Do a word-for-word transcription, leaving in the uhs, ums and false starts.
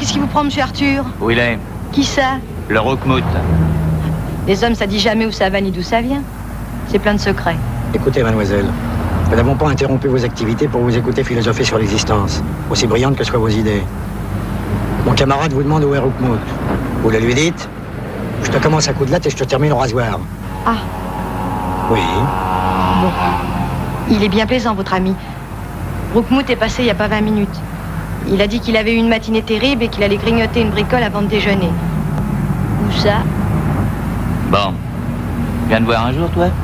qu'est-ce qui vous prend, monsieur Arthur? Où il est? Qui ça? Le Roquemout. Les hommes, ça dit jamais où ça va ni d'où ça vient. C'est plein de secrets. Écoutez, mademoiselle, nous n'avons pas interrompu vos activités pour vous écouter philosopher sur l'existence, aussi brillante que soient vos idées. Mon camarade vous demande où est Roquemout. Vous le lui dites? Je te commence à coup de latte et je te termine au rasoir. Ah. Oui. Bon. Il est bien plaisant, votre ami. Roquemout est passé il n'y a pas vingt minutes. Il a dit qu'il avait eu une matinée terrible et qu'il allait grignoter une bricole avant de déjeuner. Où ça? Bon. Viens de voir un jour, toi?